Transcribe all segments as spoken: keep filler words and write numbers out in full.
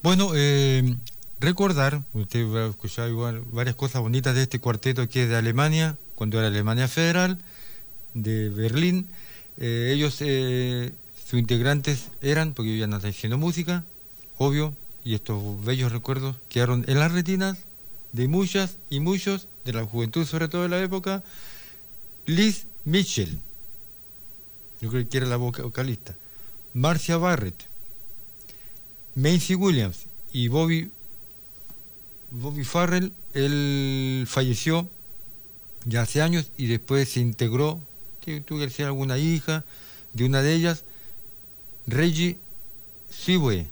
Bueno, eh, recordar, usted va a escuchar igual varias cosas bonitas de este cuarteto que es de Alemania, cuando era Alemania Federal, de Berlín. Eh, ellos, eh, sus integrantes eran, porque yo ya no estoy haciendo música, obvio, y estos bellos recuerdos quedaron en las retinas de muchas y muchos, de la juventud sobre todo de la época. Liz Mitchell, yo creo que era la voca- vocalista, Marcia Barrett, Macy Williams y Bobby, Bobby Farrell. Él falleció ya hace años y después se integró, que tuvo que ser alguna hija de una de ellas, Reggie Siwe,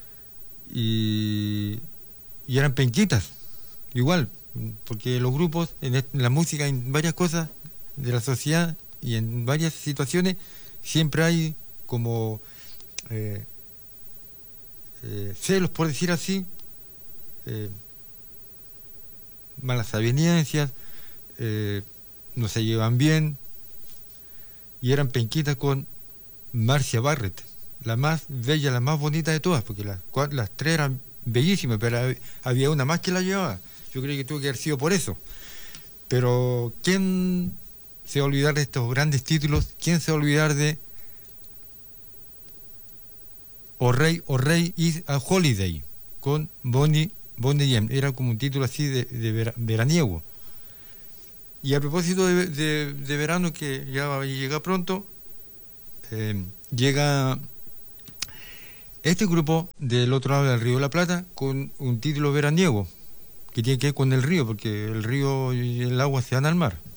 y, y eran penquitas, igual, porque los grupos, en, est- en la música, en varias cosas de la sociedad y en varias situaciones, siempre hay como eh, eh, celos, por decir así, eh, malas avenencias, eh, no se llevan bien, y eran penquitas con Marcia Barrett, la más bella, la más bonita de todas, porque las, cua- las tres eran bellísimas, pero hab- había una más que la llevaba. Yo creo que tuvo que haber sido por eso. Pero ¿quién se va a olvidar de estos grandes títulos? ¿Quién se va a olvidar de O Rey, O Rey is a Holiday con Bonnie, Bonnie M? Era como un título así de, de vera- veraniego. Y a propósito de, de- de verano, que ya va a llegar pronto, eh, llega este grupo del otro lado del Río de la Plata con un título veraniego que tiene que ver con el río, porque el río y el agua se dan al mar.